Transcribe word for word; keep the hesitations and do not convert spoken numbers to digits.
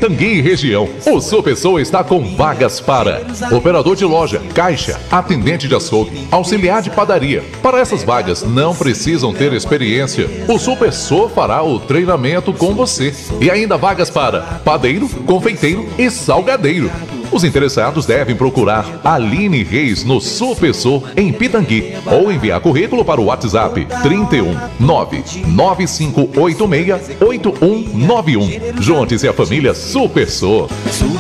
Pitangui e região. O Supersou está com vagas para operador de loja, caixa, atendente de açougue, auxiliar de padaria. Para essas vagas não precisam ter experiência. O Supersou fará o treinamento com você. E ainda vagas para padeiro, confeiteiro e salgadeiro. Os interessados devem procurar Aline Reis no Supersou em Pitangui ou enviar currículo para o WhatsApp trinta e um, nove nove cinco oito seis, oito um nove um. Junte-se à família Supersou.